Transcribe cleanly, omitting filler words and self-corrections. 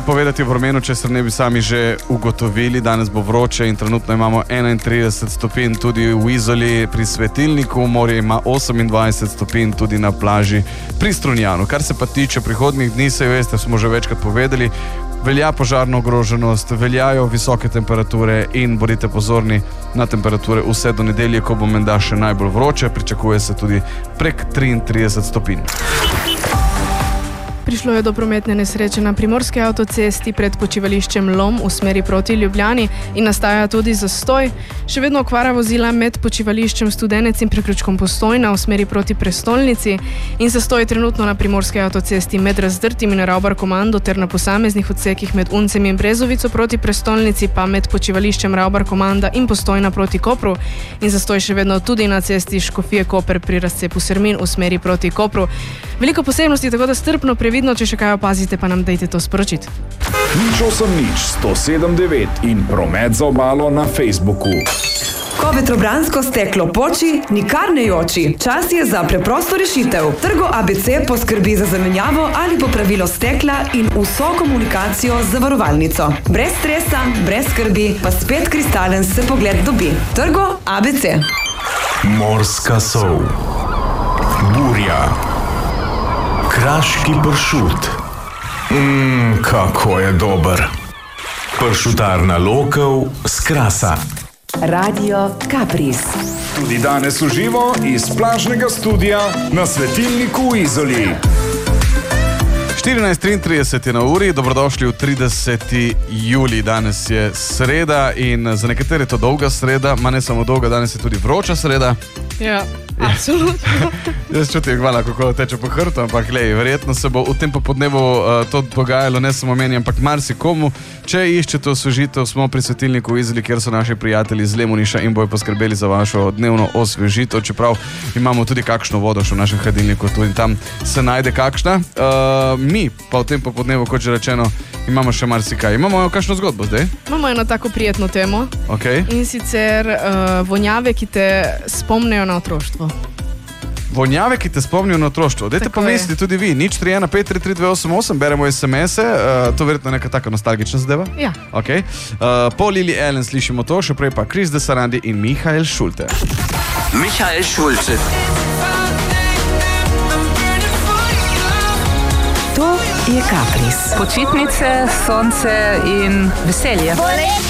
kaj povedati o vremenu, če se ne bi sami že ugotovili. Danes bo vroče in trenutno imamo 31 stopinj tudi v Izoli pri Svetilniku, morje ima 28 stopinj tudi na plaži pri Strunjanu. Kar se pa tiče prihodnjih dni, se veste, smo že večkrat povedali, velja požarna ogroženost, veljajo visoke temperature in bodite pozorni na temperature vse do nedelje, ko bo menda še najbolj vroče, pričakuje se tudi prek 33 stopinj. Prišlo je do prometne nesreče na primorski avtocesti pred počivališčem Lom v smeri proti Ljubljani in nastaja tudi zastoj. Še vedno okvara vozila med počivališčem Studenec in priključkom Postojna v smeri proti prestolnici in zastoj je trenutno na primorski avtocesti med Razdrtim in Ravbar Komando ter na posameznih odsekih med Uncem in Brezovico proti prestolnici pa med počivališčem Ravbar Komanda in Postojna proti Kopru in zastoj še vedno tudi na cesti Škofije Koper pri razcepu Sermin v smeri proti Kopru. Veliko posebnosti, tako da strpno previdno, če še kaj opazite, pa nam dajte to sporočiti. 108.9 in promet za obalo na Facebooku. Ko vetrobransko steklo poči, nikar ne joči. Čas je za preprosto rešitev. Trgo ABC poskrbi za zamenjavo ali popravilo stekla in vso komunikacijo z zavarovalnico. Brez stresa, brez skrbi, pa spet kristalen se pogled dobi. Trgo ABC. Morska sol. Burja. Kraški pršut. Kako je dober. Pršutarna Lokev s Krasa. Radio Kapris. Tudi danes v živo iz plažnega studia na Svetilniku v Izoli. 14.33 je na uri, dobrodošli v 30. julij. Danes je sreda in za nekatere je to dolga sreda, ma ne samo dolga, danes je tudi vroča sreda. Ja, absolutno. Jaz čutim, hvala, kako teče po hrtu, ampak glej, verjetno se bo v tem popodnevu to dogajalo, ne samo meni, ampak marsikomu. Če iščete osvežitev, smo pri Svetilniku v Izoli, kjer so naši prijatelji iz Lemoniša in bojo poskrbeli za vašo dnevno osvežitev, čeprav imamo tudi kakšno vodo še v našem hladilniku, tudi tam se najde kakšna. Mi pa v tem popodnevu, kot že rečeno, imamo še marsikaj. Imamo kakšno zgodbo zdaj? Imamo eno tako prijetno temo. Okay. In sicer vonjave, ki te spomnijo na otroštvo. Vonjave, ki te spomnijo na otroštvo. Dajte pomisliti tudi vi. 031533288, beremo SMS-e, to verjetno neka taka nostalgična zadeva? Ja. Okay. Po Lili Allen slišimo to, še prej pa Chris Desarandi in Michael Schulte. Michael Schulte. To je Kapris. Počitnice, sonce in veselje.